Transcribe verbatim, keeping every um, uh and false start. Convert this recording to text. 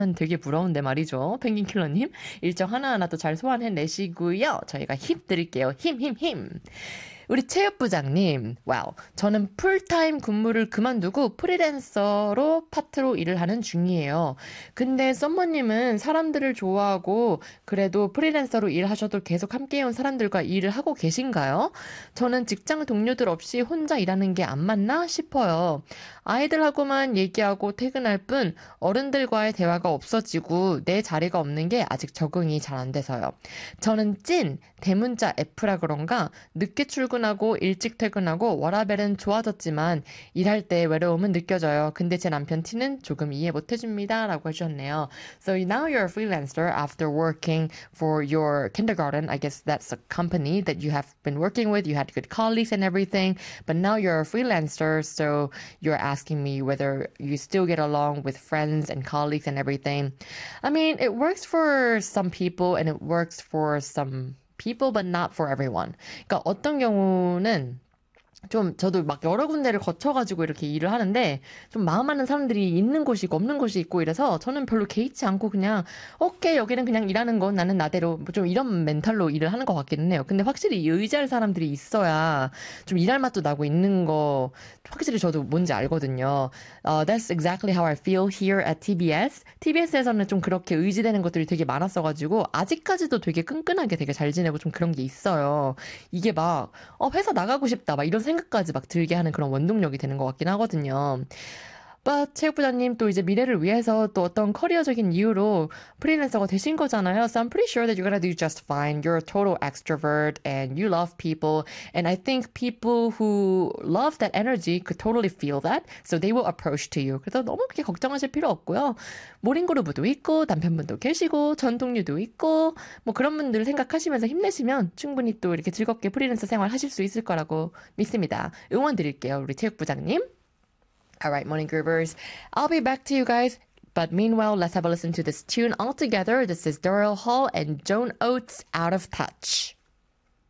되게 부러운데 말이죠. 펭귄 킬러님. 일정 하나하나 또 잘 소화해내시고요. 저희가 힘 드릴게요. 힘, 힘, 힘. 우리 체육부장님, 와우. 저는 풀타임 근무를 그만두고 프리랜서로 파트로 일을 하는 중이에요. 근데 썸머님은 사람들을 좋아하고 그래도 프리랜서로 일하셔도 계속 함께해온 사람들과 일을 하고 계신가요? 저는 직장 동료들 없이 혼자 일하는 게 안 맞나 싶어요. 아이들하고만 얘기하고 퇴근할 뿐 어른들과의 대화가 없어지고 내 자리가 없는 게 아직 적응이 잘 안 돼서요. 저는 찐 대문자 F라 그런가 늦게 출근하고 일찍 퇴근하고 워라밸은 좋아졌지만 일할 때 외로움은 느껴져요. 근데 제 남편 T는 조금 이해 못 해줍니다. 라고 해주셨네요. So now you're a freelancer after working for your kindergarten. I guess that's a company that you have been working with. You had good colleagues and everything. But now you're a freelancer. So you're asking me whether you still get along with friends and colleagues and everything. I mean, it works for some people and it works for some people, but not for everyone. 그러니까 어떤 경우는 좀 저도 막 여러 군데를 거쳐가지고 이렇게 일을 하는데 좀 마음 맞는 사람들이 있는 곳이 있고 없는 곳이 있고 이래서 저는 별로 개의치 않고 그냥 오케이 여기는 그냥 일하는 건 나는 나대로 좀 이런 멘탈로 일을 하는 것 같기는 해요. 근데 확실히 의지할 사람들이 있어야 좀 일할 맛도 나고 있는 거 확실히 저도 뭔지 알거든요. Uh, that's exactly how I feel here at 티비에스. 티비에스에서는 좀 그렇게 의지되는 것들이 되게 많았어가지고 아직까지도 되게 끈끈하게 되게 잘 지내고 좀 그런 게 있어요. 이게 막 어, 회사 나가고 싶다 막 이런 생각까지 막 들게 하는 그런 원동력이 되는 것 같긴 하거든요. But 체육부장님 또 이제 미래를 위해서 또 어떤 커리어적인 이유로 프리랜서가 되신 거잖아요. So I'm pretty sure that you're gonna do just fine. You're a total extrovert and you love people. And I think people who love that energy could totally feel that. So they will approach to you. 그래서 너무 그렇게 걱정하실 필요 없고요. 모닝그루브도 있고 남편분도 계시고 전동류도 있고 뭐 그런 분들 생각하시면서 힘내시면 충분히 또 이렇게 즐겁게 프리랜서 생활 하실 수 있을 거라고 믿습니다. 응원 드릴게요. 우리 체육부장님. Alright, Morning Groovers. I'll be back to you guys. But meanwhile, let's have a listen to this tune all together. This is Daryl Hall and Joan Oates, Out of Touch.